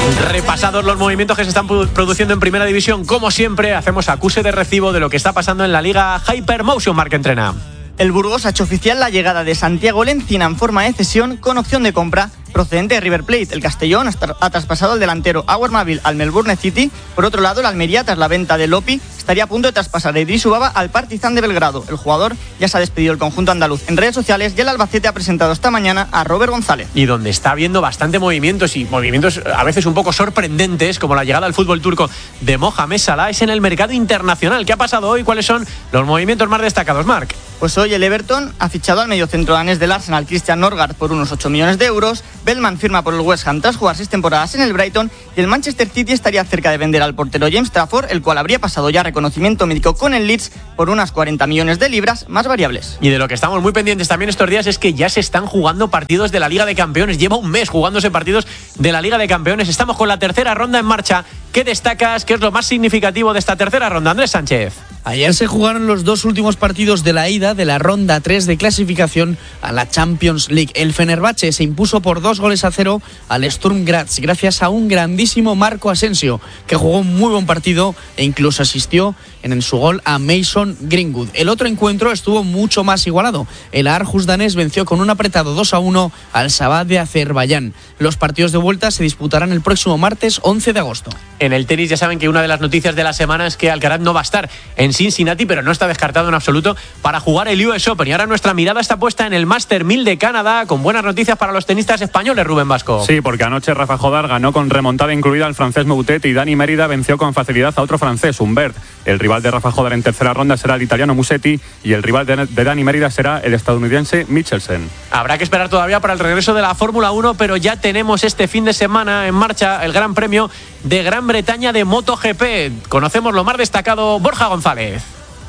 Repasados los movimientos que se están produciendo en Primera División, como siempre, hacemos acuse de recibo de lo que está pasando en la Liga Hypermotion Marca Entrena. El Burgos ha hecho oficial la llegada de Santiago Lencina en forma de cesión con opción de compra procedente de River Plate. El Castellón ha traspasado al delantero Awer Mavil al Melbourne City. Por otro lado, el Almería, tras la venta de Lopi, estaría a punto de traspasar a Idris Ubaba al Partizan de Belgrado. El jugador ya se ha despedido del conjunto andaluz en redes sociales y el Albacete ha presentado esta mañana a Robert González. Y donde está habiendo bastante movimientos y movimientos a veces un poco sorprendentes, como la llegada al fútbol turco de Mohamed Salah, es en el mercado internacional. ¿Qué ha pasado hoy? ¿Cuáles son los movimientos más destacados, Marc? Pues hoy el Everton ha fichado al mediocentro danés del Arsenal, Christian Norgard, por unos 8 millones de euros. Bellman firma por el West Ham tras jugar 6 temporadas en el Brighton, y el Manchester City estaría cerca de vender al portero James Trafford, el cual habría pasado ya reconocimiento médico con el Leeds por unas 40 millones de libras más variables. Y de lo que estamos muy pendientes también estos días es que ya se están jugando partidos de la Liga de Campeones. Lleva un mes jugándose partidos de la Liga de Campeones. Estamos con la tercera ronda en marcha. ¿Qué destacas? ¿Qué es lo más significativo de esta tercera ronda, Andrés Sánchez? Ayer se jugaron los 2 últimos partidos de la ida de la ronda 3 de clasificación a la Champions League. El Fenerbahce se impuso por 2-0 al Sturm Graz gracias a un grandísimo Marco Asensio, que jugó un muy buen partido e incluso asistió en su gol a Mason Greenwood. El otro encuentro estuvo mucho más igualado. El Aarhus danés venció con un apretado 2-1 al Sabah de Azerbaiyán. Los partidos de vuelta se disputarán el próximo martes 11 de agosto. En el tenis ya saben que una de las noticias de la semana es que Alcaraz no va a estar en Cincinnati, pero no está descartado en absoluto para jugar el US Open. Y ahora nuestra mirada está puesta en el Master 1000 de Canadá, con buenas noticias para los tenistas españoles, Rubén Vasco. Sí, porque anoche Rafa Jodar ganó con remontada incluida al francés Moutet y Dani Mérida venció con facilidad a otro francés, Humbert. El rival de Rafa Jodar en tercera ronda será el italiano Musetti y el rival de Dani Mérida será el estadounidense Michelsen. Habrá que esperar todavía para el regreso de la Fórmula 1, pero ya tenemos este fin de semana en marcha el Gran Premio de Gran Bretaña de MotoGP. Conocemos lo más destacado, Borja González.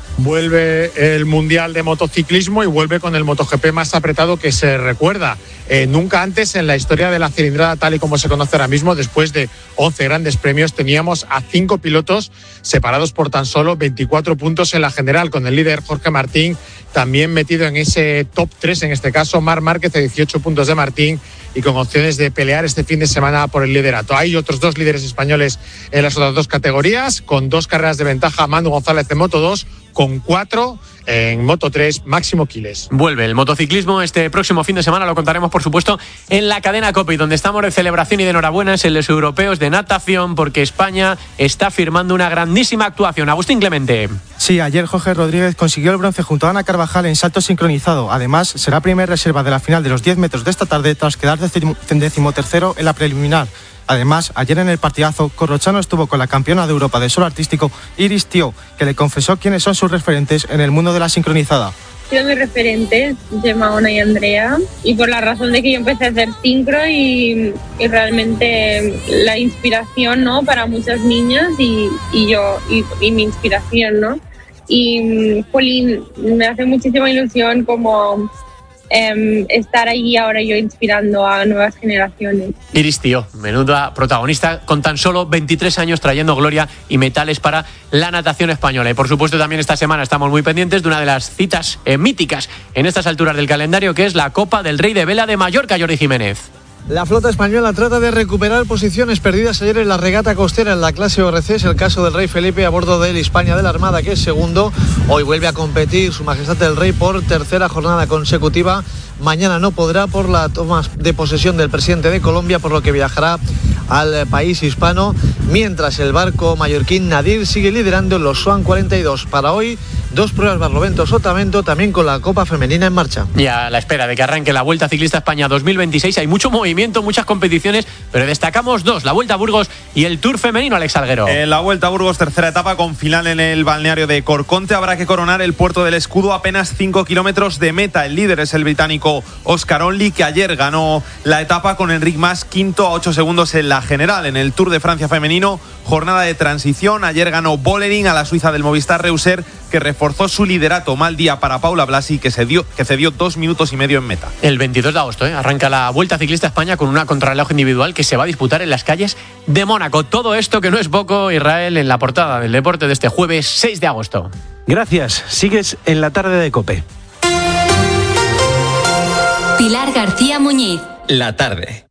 Vuelve el Mundial de Motociclismo y vuelve con el MotoGP más apretado que se recuerda. Nunca antes en la historia de la cilindrada, tal y como se conoce ahora mismo, después de 11 grandes premios, teníamos a 5 pilotos separados por tan solo 24 puntos en la general, con el líder Jorge Martín también metido en ese top 3, en este caso Marc Márquez, de 18 puntos de Martín, y con opciones de pelear este fin de semana por el liderato. Hay otros 2 líderes españoles en las otras 2 categorías, con 2 carreras de ventaja Manu González en Moto 2, con 4 en Moto 3, Máximo Quiles. Vuelve el motociclismo este próximo fin de semana, lo contaremos por supuesto en la cadena COPE, donde estamos de celebración y de enhorabuena en los europeos de natación, porque España está firmando una grandísima actuación. Agustín Clemente. Sí, ayer Jorge Rodríguez consiguió el bronce junto a Ana Carvajal en salto sincronizado. Además, será primera reserva de la final de los 10 metros de esta tarde tras quedar 13º en la preliminar. Además, ayer en el partidazo, Corrochano estuvo con la campeona de Europa de solo artístico, Iris Tío, que le confesó quiénes son sus referentes en el mundo de la sincronizada. Sido mis referentes, Gemma, Ona y Andrea, y por la razón de que yo empecé a hacer sincro y realmente la inspiración, ¿no?, para muchas niñas y mi inspiración, ¿no? Y Polín, me hace muchísima ilusión como estar allí ahora yo inspirando a nuevas generaciones. Iris Tío, menuda protagonista, con tan solo 23 años trayendo gloria y metales para la natación española. Y por supuesto también esta semana estamos muy pendientes de una de las citas míticas en estas alturas del calendario, que es la Copa del Rey de Vela de Mallorca, Jordi Jiménez. La flota española trata de recuperar posiciones perdidas ayer en la regata costera en la clase ORC. Es el caso del Rey Felipe a bordo del Hispania de la Armada, que es segundo. Hoy vuelve a competir Su Majestad el Rey por tercera jornada consecutiva. Mañana no podrá por la toma de posesión del presidente de Colombia, por lo que viajará al país hispano, mientras el barco mallorquín Nadir sigue liderando en los Swan 42. Para hoy, 2 pruebas Barlovento-Sotavento, también con la Copa Femenina en marcha. Y a la espera de que arranque la Vuelta Ciclista España 2026, hay mucho movimiento, muchas competiciones, pero destacamos 2, la Vuelta a Burgos y el Tour femenino, Alex Salguero. En la Vuelta a Burgos, tercera etapa con final en el balneario de Corconte, habrá que coronar el Puerto del Escudo a apenas 5 kilómetros de meta. El líder es el británico Oscar Onley, que ayer ganó la etapa con Enric Mas quinto a 8 segundos en la general. En el Tour de Francia femenino, jornada de transición, ayer ganó Bollering a la suiza del Movistar Reusser, que reforzó su liderato. Mal día para Paula Blasi, que cedió 2 minutos y medio en meta. El 22 de agosto arranca la Vuelta Ciclista España con una contrarreloj individual que se va a disputar en las calles de Mónaco. Todo esto, que no es poco, Israel, en la portada del deporte de este jueves 6 de agosto. Gracias. Sigues en la tarde de COPE. Pilar García Muñiz. La tarde.